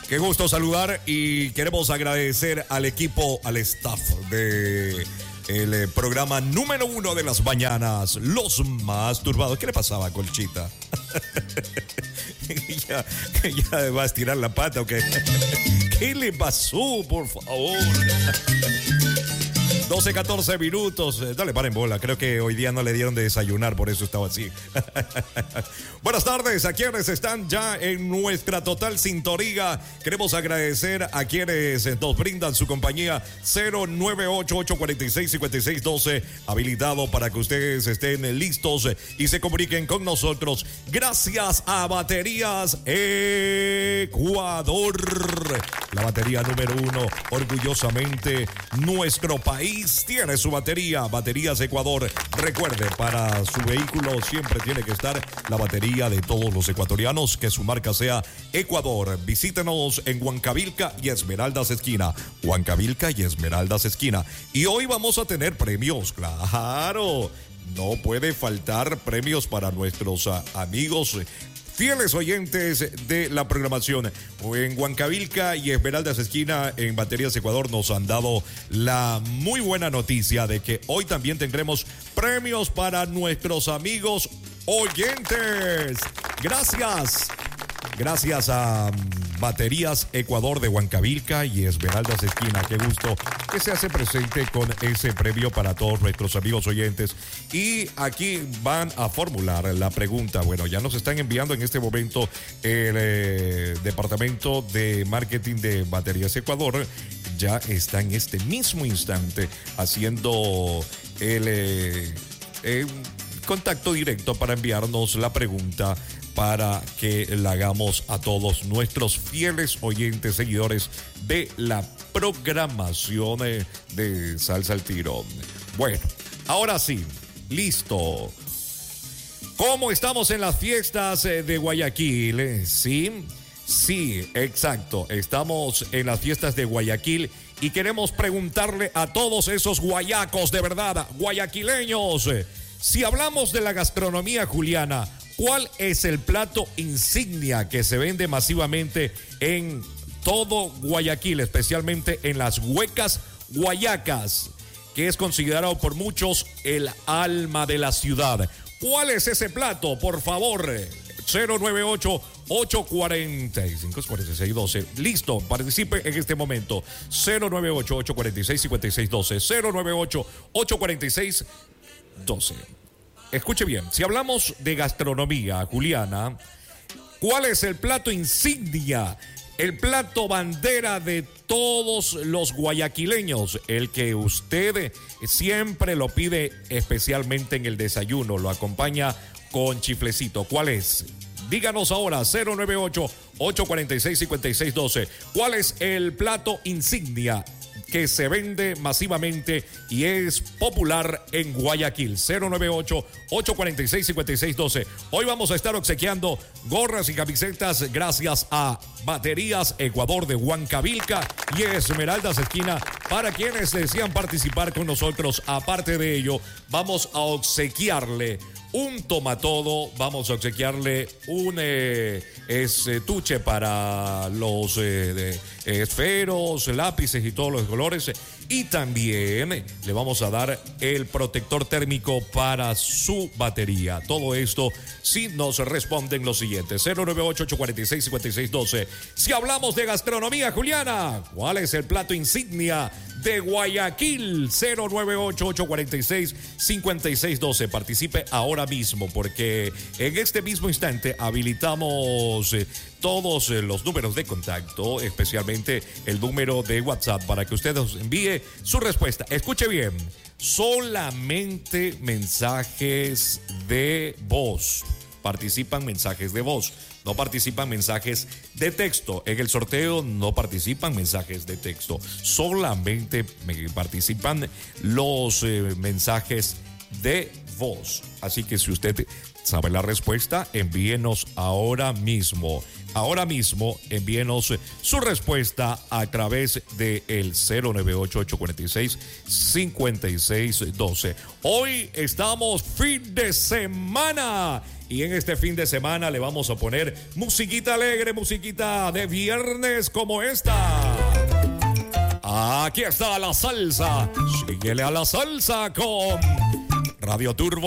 Qué gusto saludar y queremos agradecer al equipo, al staff de el programa número 1 de las mañanas, Los Más Turbados. ¿Qué le pasaba a Colchita? ya va a estirar la pata o qué. ¿Qué le pasó, por favor? 12, 14 minutos. Dale, paren bola. Creo que hoy día no le dieron de desayunar, por eso estaba así. Buenas tardes a quienes están ya en nuestra total sintonía. Queremos agradecer a quienes nos brindan su compañía. 098-846-5612, habilitado para que ustedes estén listos y se comuniquen con nosotros. Gracias a Baterías Ecuador, la batería número 1, orgullosamente nuestro país tiene su batería. Baterías Ecuador. Recuerde, para su vehículo siempre tiene que estar la batería de todos los ecuatorianos, que su marca sea Ecuador. Visítenos en Huancavilca y Esmeraldas Esquina. Huancavilca y Esmeraldas Esquina. Y hoy vamos a tener premios, claro. No puede faltar premios para nuestros amigos fieles oyentes de la programación. En Huancavilca y Esmeraldas Esquina, en Baterías Ecuador, nos han dado la muy buena noticia de que hoy también tendremos premios para nuestros amigos oyentes. Gracias. Gracias a Baterías Ecuador de Huancavilca y Esmeraldas Esquina. Qué gusto que se hace presente con ese premio para todos nuestros amigos oyentes. Y aquí van a formular la pregunta. Bueno, ya nos están enviando en este momento el Departamento de Marketing de Baterías Ecuador. Ya está en este mismo instante haciendo el contacto directo para enviarnos la pregunta, para que la hagamos a todos nuestros fieles oyentes, seguidores de la programación de Salsa al Tiro. Bueno, ahora sí, listo. ¿Cómo estamos en las fiestas de Guayaquil? Sí, exacto. Estamos en las fiestas de Guayaquil y queremos preguntarle a todos esos guayacos de verdad, guayaquileños, si hablamos de la gastronomía juliana, ¿cuál es el plato insignia que se vende masivamente en todo Guayaquil, especialmente en las huecas guayacas, que es considerado por muchos el alma de la ciudad? ¿Cuál es ese plato? Por favor, 098-845-4612. Listo, participe en este momento. 098-846-5612. 098-846-12. Escuche bien, si hablamos de gastronomía juliana, ¿cuál es el plato insignia, el plato bandera de todos los guayaquileños? El que usted siempre lo pide, especialmente en el desayuno, lo acompaña con chiflecito. ¿Cuál es? Díganos ahora, 098-846-5612. ¿Cuál es el plato insignia que se vende masivamente y es popular en Guayaquil? 098-846-5612. Hoy vamos a estar obsequiando gorras y camisetas gracias a Baterías Ecuador de Huancavilca y Esmeraldas Esquina. Para quienes desean participar con nosotros, aparte de ello, vamos a obsequiarle un tomatodo, vamos a obsequiarle un estuche para los esferos, lápices y todos los colores, y también le vamos a dar el protector térmico para su batería. Todo esto si nos responden los siguientes: 098-846-5612. Si hablamos de gastronomía juliana, ¿cuál es el plato insignia de Guayaquil? 098-846-5612. Participe ahora mismo, porque en este mismo instante habilitamos todos los números de contacto, especialmente el número de WhatsApp, para que usted nos envíe su respuesta. Escuche bien, solamente mensajes de voz. Participan mensajes de voz, no participan mensajes de texto. En el sorteo no participan mensajes de texto, solamente participan los mensajes de voz. Así que si usted sabe la respuesta, envíenos ahora mismo. Ahora mismo envíenos su respuesta a través del 098-846-5612. Hoy estamos fin de semana Y en este fin de semana le vamos a poner musiquita alegre, musiquita de viernes como esta. Aquí está la salsa. Síguele a la salsa con Radio Turbo.